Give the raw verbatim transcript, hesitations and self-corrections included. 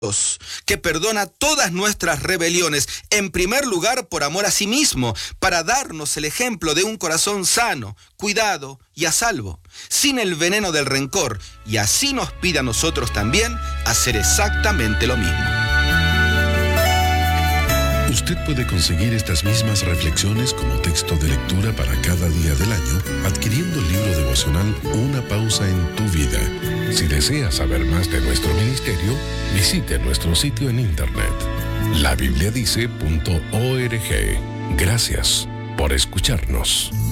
que perdona todas nuestras rebeliones, en primer lugar por amor a sí mismo, para darnos el ejemplo de un corazón sano, cuidado y a salvo, sin el veneno del rencor, y así nos pide a nosotros también hacer exactamente lo mismo. Usted puede conseguir estas mismas reflexiones como texto de lectura para cada día del año adquiriendo el libro devocional Una pausa en tu vida. Si desea saber más de nuestro ministerio, visite nuestro sitio en internet la biblia dice punto org. Gracias por escucharnos.